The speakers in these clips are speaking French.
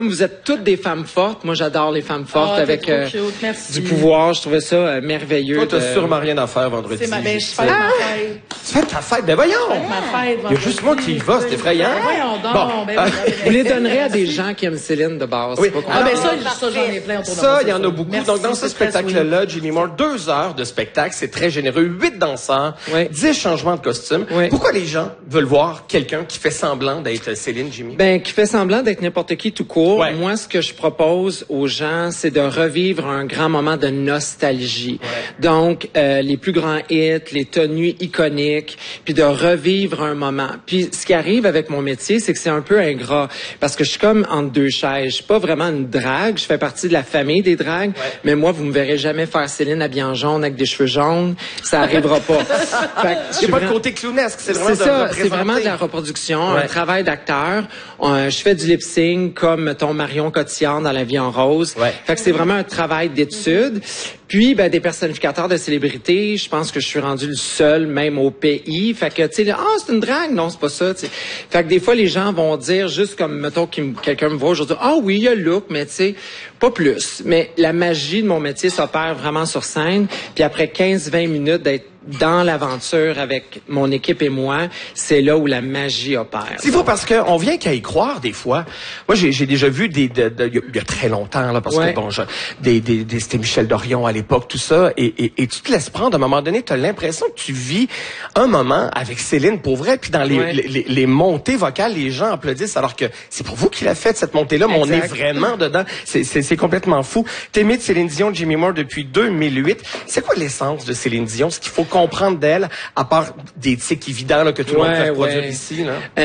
Vous êtes toutes des femmes fortes. Moi, j'adore les femmes fortes avec du pouvoir. Je trouvais ça merveilleux. Toi, t'as sûrement rien à faire vendredi. C'est je fête ma fête. Tu fais ta fête? Ben voyons! Ma fête, il y a juste moi qui y va, c'est effrayant. Voyons donc. Vous les donnerez à des gens qui aiment Céline de base. Oui. Ça, j'en ai plein autour de moi. Ça, il y en a beaucoup. Merci, donc, dans ce spectacle-là, Jimmy Moore, 2 heures de spectacle, c'est très généreux. 8 danseurs, 10 changements de costumes. Oui. Pourquoi les gens veulent voir quelqu'un qui fait semblant d'être Céline, Jimmy? Ben, qui fait semblant d'être n'importe qui tout court. Ouais. Moi, ce que je propose aux gens, c'est de revivre un grand moment de nostalgie. Ouais. Donc, les plus grands hits, les tenues iconiques, puis de revivre un moment. Puis, ce qui arrive avec mon métier, c'est que c'est un peu ingrat, parce que je suis comme entre deux chaises. Je suis pas vraiment une drague, je fais partie de la famille des dragues, mais moi, vous me verrez jamais faire Céline habillée en jaune avec des cheveux jaunes. Ça arrivera pas. C'est pas le côté clownesque, c'est vraiment c'est vraiment de la reproduction, un travail d'acteur. Je fais du lip-sync comme, mettons, Marion Cotillard dans La vie en rose. Ouais. Fait que c'est vraiment un travail d'étude. Puis, ben, des personnificateurs de célébrités, je pense que je suis rendu le seul, même au pays. Fait que, tu sais, c'est une drague. Non, c'est pas ça, t'sais. Fait que des fois, les gens vont dire, juste comme, mettons, quelqu'un me voit aujourd'hui, oui, il y a le look, mais tu sais, pas plus. Mais la magie de mon métier s'opère vraiment sur scène. Puis après 15-20 minutes d'être dans l'aventure avec mon équipe et moi, c'est là où la magie opère. C'est faux parce qu'on vient qu'à y croire des fois. Moi, j'ai déjà vu il y a très longtemps, là, parce que bon, c'était Michel Dorion à l'époque, tout ça, et tu te laisses prendre. À un moment donné, tu as l'impression que tu vis un moment avec Céline pour vrai, puis dans les montées vocales, les gens applaudissent alors que c'est pour vous qu'il a fait cette montée-là, mais on est vraiment dedans. C'est complètement fou. T'aimais de Céline Dion, Jimmy Moore depuis 2008. C'est quoi l'essence de Céline Dion? Ce qu'il faut comprendre d'elle, à part des tics évidents là, que tout le monde peut produire ici?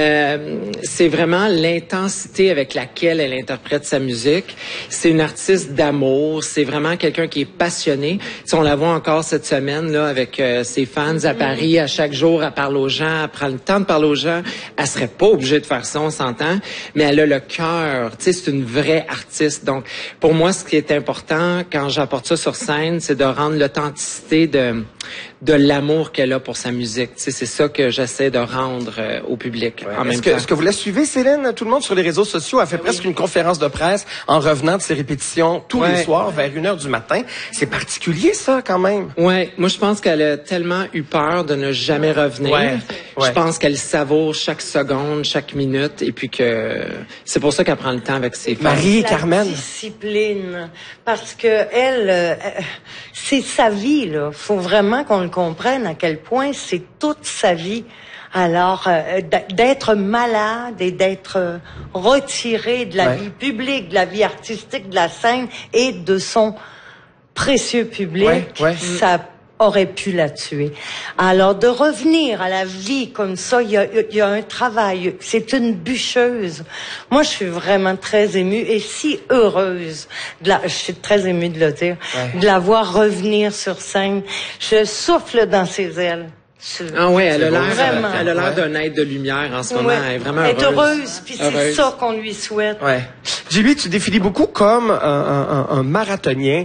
C'est vraiment l'intensité avec laquelle elle interprète sa musique. C'est une artiste d'amour. C'est vraiment quelqu'un qui est passionné. Si on la voit encore cette semaine là avec ses fans à Paris, à chaque jour, elle parle aux gens, elle prend le temps de parler aux gens. Elle serait pas obligée de faire ça, on s'entend, mais elle a le cœur. Tu sais, c'est une vraie artiste. Donc, pour moi, ce qui est important quand j'apporte ça sur scène, c'est de rendre l'authenticité de l'amour qu'elle a pour sa musique. Tu sais, c'est ça que j'essaie de rendre au public en même temps. Est-ce que vous la suivez, Céline? Tout le monde sur les réseaux sociaux a fait presque une conférence de presse en revenant de ses répétitions tous les soirs vers 1h du matin. C'est particulier, ça, quand même. Ouais. Moi, je pense qu'elle a tellement eu peur de ne jamais revenir. Je pense qu'elle savoure chaque seconde, chaque minute, et puis que c'est pour ça qu'elle prend le temps avec ses fans. Marie, Carmen. Discipline. Parce que elle, c'est sa vie, là. Faut vraiment qu'on le comprenne à quel point c'est toute sa vie. Alors, d'être malade et d'être retiré de la vie publique, de la vie artistique, de la scène et de son précieux public, ça aurait pu la tuer. Alors, de revenir à la vie comme ça, il y a un travail. C'est une bûcheuse. Moi, je suis vraiment très émue et si heureuse. Je suis très émue de le dire. De la voir revenir sur scène. Je souffle dans ses ailes. Ah ouais, elle a l'air d'un être de lumière en ce moment. Elle est vraiment heureuse. Elle est heureuse, puis c'est ça qu'on lui souhaite. Jimmy, tu définis beaucoup comme un marathonien,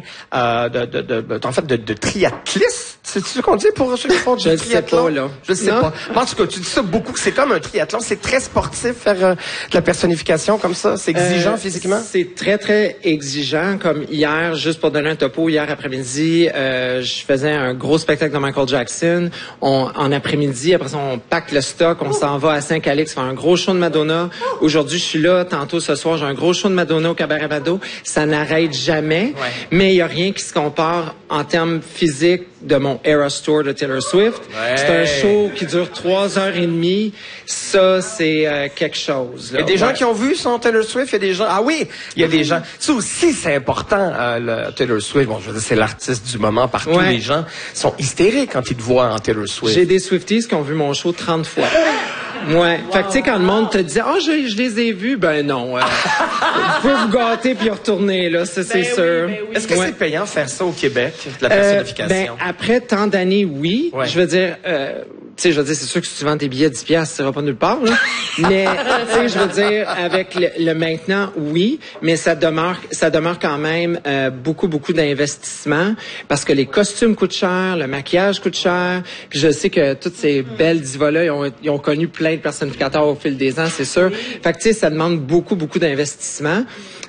en fait, de triathliste. C'est ce qu'on dit pour ceux qui font du triathlon? Je sais pas, là. Je sais pas. En tout cas, tu dis ça beaucoup, c'est comme un triathlon. C'est très sportif, faire de la personnification comme ça. C'est exigeant physiquement? C'est très, très exigeant. Comme hier, juste pour donner un topo, hier après-midi, je faisais un gros spectacle de Michael Jackson. En après-midi, après ça, on pack le stock, on s'en va à Saint-Calix faire un gros show de Madonna. Aujourd'hui, je suis là. Tantôt, ce soir, j'ai un gros show de Madonna au Cabaret Vado. Ça n'arrête jamais. Mais il n'y a rien qui se compare en termes physiques de mon Eras Tour de Taylor Swift. C'est un show qui dure 3h30. Ça, c'est quelque chose. Là. Il y a des gens qui ont vu son Taylor Swift. Il y a des gens... Ah oui, il y a des gens... Ça aussi, c'est important, le Taylor Swift. Bon, je veux dire, c'est l'artiste du moment partout. Les gens sont hystériques quand ils te voient en Taylor Swift. J'ai des Swifties qui ont vu mon show 30 fois. Fait que tu sais, quand le monde te dit « je les ai vus », ben non. Vous pouvez vous gâter puis retourner, là, ça, c'est sûr. Est-ce que c'est payant faire ça au Québec, la personnification? Après tant d'années, oui. Je veux dire... tu sais, c'est sûr que si tu vends tes billets 10$, ça ira pas nulle part, là. Mais, tu sais, je veux dire, avec le maintenant, oui, mais ça demeure quand même beaucoup d'investissement parce que les costumes coûtent cher, le maquillage coûte cher. Puis je sais que toutes ces belles divas-là, ils ont connu plein de personnificateurs au fil des ans, c'est sûr. Fait que, tu sais, ça demande beaucoup d'investissement.